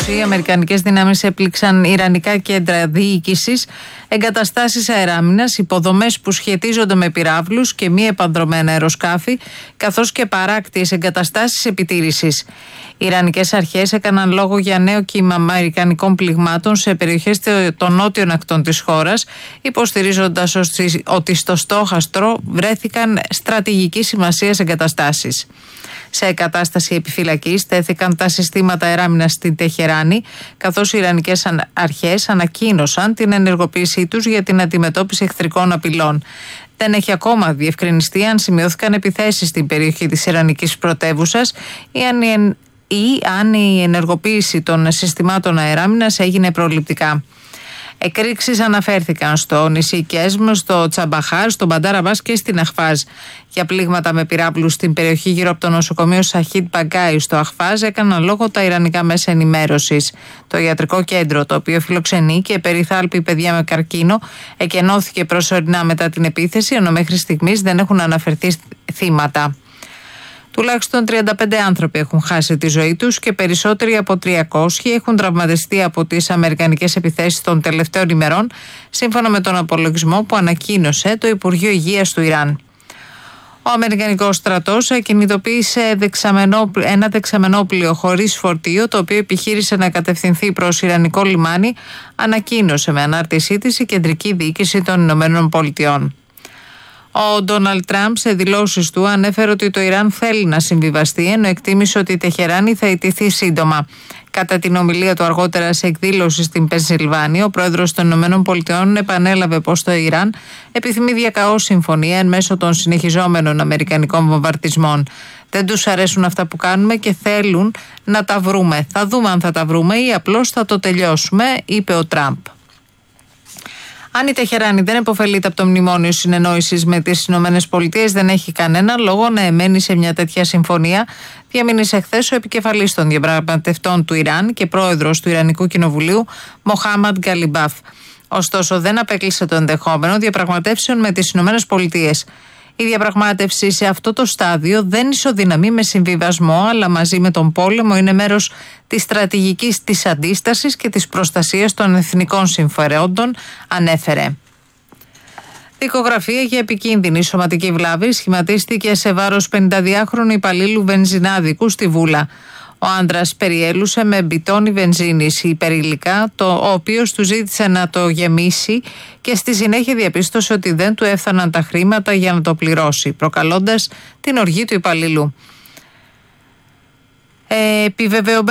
οι αμερικανικές δυνάμεις έπληξαν ιρανικά κέντρα διοίκησης, εγκαταστάσεις αεράμινας, υποδομές που σχετίζονται με πυράβλους και μη επανδρωμένα αεροσκάφη, καθώς και παράκτιες εγκαταστάσεις επιτήρησης. Οι ιρανικές αρχές έκαναν λόγο για νέο κύμα αμερικανικών πληγμάτων σε περιοχές των νότιων ακτών της χώρας, υποστηρίζοντας ότι στο στόχαστρο βρέθηκαν στρατηγικής σημασίας εγκαταστάσεις. Σε κατάσταση επιφυλακής τέθηκαν τα συστήματα αεράμινας στην Τεχεράνη, καθώς οι ιρανικές αρχές ανακοίνωσαν την ενεργοποίησή τους για την αντιμετώπιση εχθρικών απειλών. Δεν έχει ακόμα διευκρινιστεί αν σημειώθηκαν επιθέσεις στην περιοχή της ιρανικής πρωτεύουσας ή αν η ενεργοποίηση των συστημάτων αεράμινας έγινε προληπτικά. Εκρήξεις αναφέρθηκαν στο νησί Κέσμ, στο Τσαμπαχάρ, στο Μπαντάρ Αμπάς και στην Αχφάζ. Για πλήγματα με πυράβλους στην περιοχή γύρω από το νοσοκομείο Σαχίτ Μπαγκάι στο Αχφάζ έκαναν λόγο τα ιρανικά μέσα ενημέρωσης. Το ιατρικό κέντρο, το οποίο φιλοξενεί και περιθάλπει παιδιά με καρκίνο, εκενώθηκε προσωρινά μετά την επίθεση, ενώ μέχρι στιγμής δεν έχουν αναφερθεί θύματα. Τουλάχιστον 35 άνθρωποι έχουν χάσει τη ζωή τους και περισσότεροι από 300 έχουν τραυματιστεί από τις αμερικανικές επιθέσεις των τελευταίων ημερών, σύμφωνα με τον απολογισμό που ανακοίνωσε το Υπουργείο Υγείας του Ιράν. Ο Αμερικανικός στρατός κινητοποίησε ένα δεξαμενόπλιο χωρίς φορτίο, το οποίο επιχείρησε να κατευθυνθεί προς Ιρανικό λιμάνι, ανακοίνωσε με ανάρτησή της η Κεντρική Διοίκηση των Ηνωμένων Πολιτειών. Ο Ντόναλντ Τραμπ σε δηλώσεις του ανέφερε ότι το Ιράν θέλει να συμβιβαστεί, ενώ εκτίμησε ότι η Τεχεράνη θα ιτηθεί σύντομα. Κατά την ομιλία του αργότερα σε εκδήλωση στην Πενσιλβάνια, ο πρόεδρος των ΗΠΑ επανέλαβε πως το Ιράν επιθυμεί διακαώς συμφωνία εν μέσω των συνεχιζόμενων αμερικανικών βομβαρδισμών. Δεν τους αρέσουν αυτά που κάνουμε και θέλουν να τα βρούμε. Θα δούμε αν θα τα βρούμε ή απλώς θα το τελειώσουμε, είπε ο Τραμπ. Αν η Τεχεράνη δεν επωφελείται από το μνημόνιο συνεννόησης με τις ΗΠΑ, δεν έχει κανένα λόγο να εμένει σε μια τέτοια συμφωνία, διαμήνυσε χθες ο επικεφαλής των διαπραγματευτών του Ιράν και πρόεδρος του Ιρανικού Κοινοβουλίου, Μοχάμαντ Γκαλιμπάφ. Ωστόσο, δεν απέκλεισε το ενδεχόμενο διαπραγματεύσεων με τις ΗΠΑ. Η διαπραγμάτευση σε αυτό το στάδιο δεν ισοδυναμεί με συμβιβασμό, αλλά μαζί με τον πόλεμο είναι μέρος της στρατηγικής της αντίστασης και της προστασίας των εθνικών συμφερόντων, ανέφερε. Δικογραφία για επικίνδυνη σωματική βλάβη σχηματίστηκε σε βάρος 52χρονου υπαλλήλου βενζινάδικου στη Βούλα. Ο άντρας περιέλουσε με μπιτόνι βενζίνης υπερηλικά, ο οποίος του ζήτησε να το γεμίσει και στη συνέχεια διαπίστωσε ότι δεν του έφταναν τα χρήματα για να το πληρώσει, προκαλώντας την οργή του υπαλλήλου.